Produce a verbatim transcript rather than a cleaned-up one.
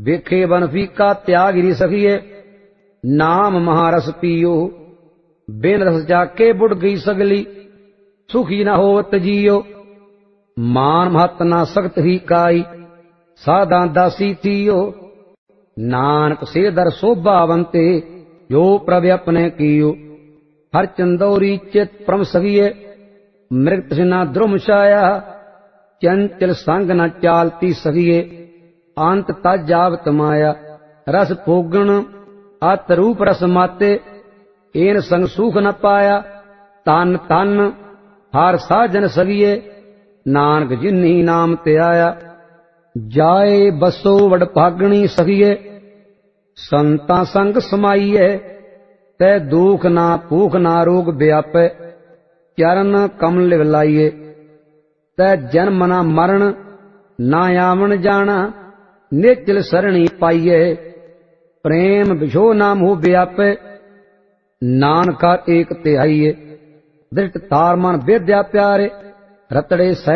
ਵੇਖੇ ਬਨ ਫੀਕਾ ਤਿਆਗ ਰੀ ਸਖੀਏ। ਨਾਮ ਮਹਾਰਸ ਪੀਓ ਬਿਨ ਰਸ ਜਾਕੇ ਬੁੜ ਗਈ ਸਗਲੀ। ਸੁਖੀ ਨਾ ਹੋਵਤ ਜੀਓ ਮਾਨ ਮਹਤ ਨਾ ਸਖਤ ਹੀ ਕਾਈ। ਸਾਧਾਂ ਦਾਸੀ ਥੀਓ ਨਾਨਕ ਸੇ ਦਰ ਸੋਭਾਵੰਤੇ ਜੋ ਪ੍ਰਭ ਆਪਣੇ ਕੀਓ। ਹਰ ਚੰਦੌਰੀ ਚਿਤ ਪ੍ਰਮ ਸਗੀਏ ਮ੍ਰਿਗ ਤ੍ਰਿਸ਼ਨਾ द्रुम छाया। चंचल संग न चालती सगिए अंत तज जावत माया। रस भोगण अत रूप रस माते एन संग सुख न पाया। तन तन हर साजन सगिए नानक जिन्ही नाम ते आया। जाए बसो वड भागणी सगिए संता संग समाइए। तै दुख ना भूख ना रोग व्यापे चरण कमल लाइए। तै जन्म ना मरण ना आवन जाना निचल सरणी पाइए। प्रेम बिछो ना मोह व्यापे नानका एक तिहाइए। दृष्ट तार मन विद्या प्यारे रतड़े